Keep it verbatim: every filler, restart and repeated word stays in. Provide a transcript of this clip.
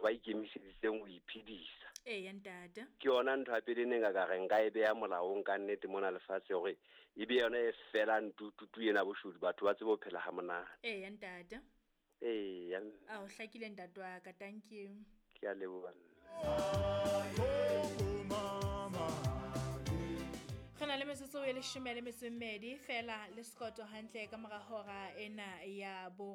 ba ikemiseditseng go iphedisa e ya ntate ke yona ntho ya pele ne nka ka re nka e beya molaong ka nnete mona lefatshe gore e be yona e felang tututu ena boshodu batho ba tsebe go phela ha monate e ya ntate ee ya a o hlakile ntate wa ka thank you ke a leboga re na le metsotso e leshome le metso e mmedi fela le sekoto hantle ka mora hora ena ya bo